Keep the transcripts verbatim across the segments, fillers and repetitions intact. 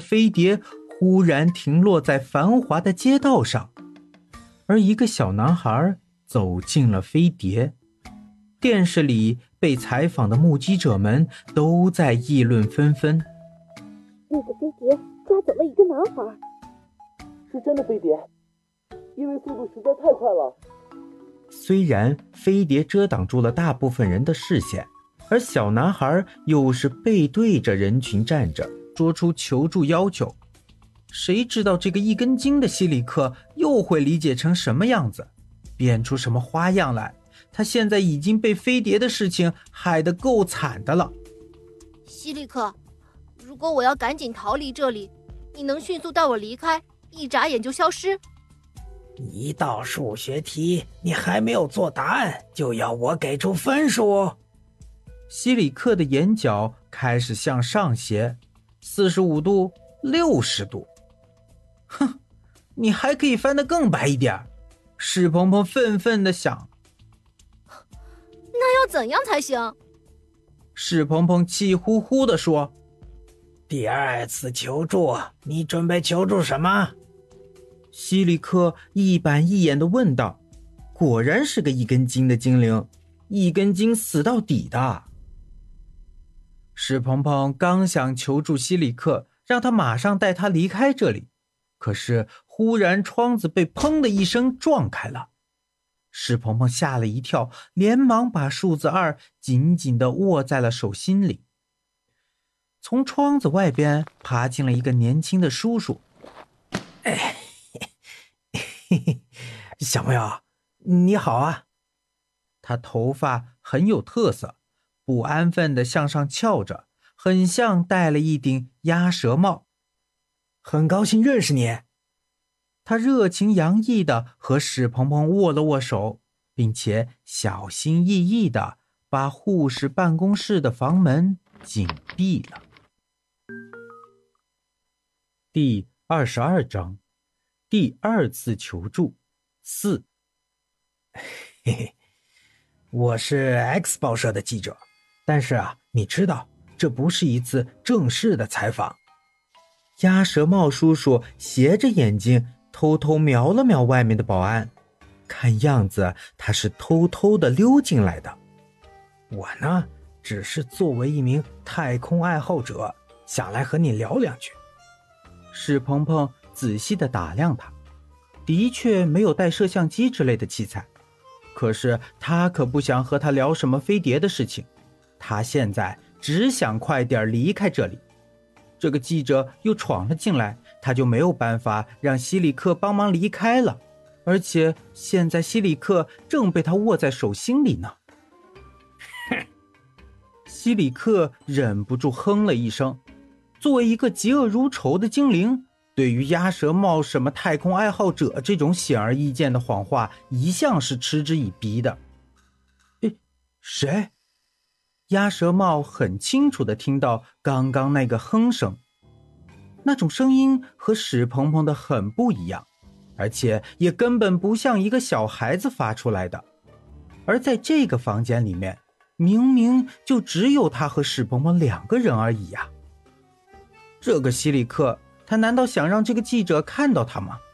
飞碟忽然停落在繁华的街道上，而一个小男孩走进了飞碟。电视里被采访的目击者们都在议论纷纷。 那个飞碟抓走了一个男孩。 是真的飞碟，因为速度实在太快了。 虽然飞碟遮挡住了大部分人的视线，而小男孩又是背对着人群站着，说出求助要求。谁知道这个一根筋的西里克又会理解成什么样子，变出什么花样来？他现在已经被飞碟的事情害得够惨的了。 西里克，如果我要赶紧逃离这里，你能迅速带我离开，一眨眼就消失？ 一道数学题你还没有做答案，就要我给出分数？ 西里克的眼角开始向上斜，四十五度，六十度。哼，你还可以翻得更白一点。史鹏鹏愤愤地想。 那要怎样才行？ 史鹏鹏气呼呼地说。 第二次求助，你准备求助什么？ 西里克一板一眼地问道。果然是个一根筋的精灵，一根筋死到底的。史鹏鹏刚想求助西里克，让他马上带他离开这里，可是忽然窗子被砰的一声撞开了。史鹏鹏吓了一跳，连忙把数字二紧紧地握在了手心里。从窗子外边爬进了一个年轻的叔叔。 哎，嘿嘿，小朋友，你好啊。 他头发很有特色，不安分地向上翘着，很像戴了一顶鸭舌帽。 很高兴认识你。 他热情洋溢地和史鹏鹏握了握手，并且小心翼翼地把护士办公室的房门紧闭了。第二十二章，第二次求助四。 嘿嘿，我是 X 报社的记者，但是啊，你知道，这不是一次正式的采访。 鸭舌帽叔叔斜着眼睛偷偷瞄了瞄外面的保安，看样子他是偷偷地溜进来的。 我呢，只是作为一名太空爱好者，想来和你聊两句。 史鹏鹏仔细地打量他，的确没有带摄像机之类的器材，可是他可不想和他聊什么飞碟的事情，他现在只想快点离开这里。这个记者又闯了进来，他就没有办法让西里克帮忙离开了，而且现在西里克正被他握在手心里呢。西里克忍不住哼了一声。作为一个嫉恶如仇的精灵，对于鸭舌帽什么太空爱好者这种显而易见的谎话，一向是嗤之以鼻的。诶，谁？鸭舌帽很清楚地听到刚刚那个哼声，那种声音和史鹏鹏的很不一样，而且也根本不像一个小孩子发出来的。而在这个房间里面，明明就只有他和史鹏鹏两个人而已呀、啊。这个西里克，他难道想让这个记者看到他吗？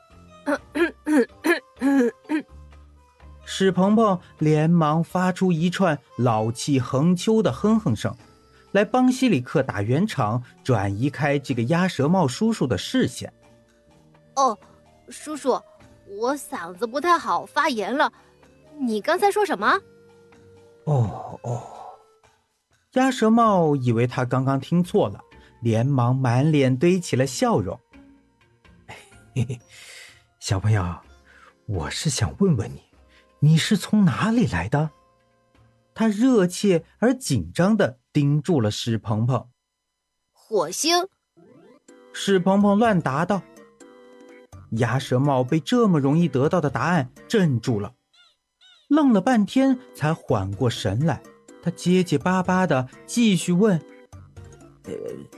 史鹏鹏连忙发出一串老气横秋的哼哼声，来帮西里克打圆场，转移开这个鸭舌帽叔叔的视线。 哦，叔叔，我嗓子不太好，发炎了。你刚才说什么？ 哦哦， 鸭舌帽以为他刚刚听错了，连忙满脸堆起了笑容。 嘿嘿，小朋友，我是想问问你，你是从哪里来的？ 他热切而紧张地盯住了史鹏鹏。 火星。 史鹏鹏乱答道。鸭舌帽被这么容易得到的答案镇住了，愣了半天才缓过神来。他结结巴巴地继续问： 呃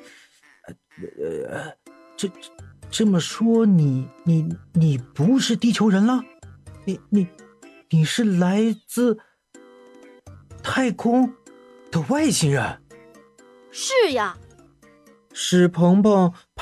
呃，这这么说，你你你不是地球人了？你你你是来自太空的外星人？ 是呀。 史鹏鹏